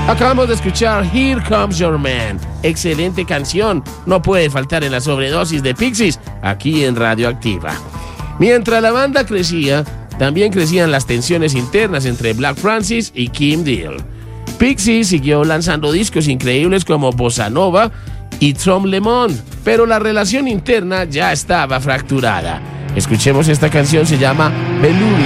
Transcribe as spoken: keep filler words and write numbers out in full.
Acabamos de escuchar Here Comes Your Man. Excelente canción. No puede faltar en la sobredosis de Pixies aquí en Radioactiva. Mientras la banda crecía, también crecían las tensiones internas entre Black Francis y Kim Deal. Pixies siguió lanzando discos increíbles como Bossa Nova y Tom Lemon, pero la relación interna ya estaba fracturada. Escuchemos esta canción, se llama Beluri.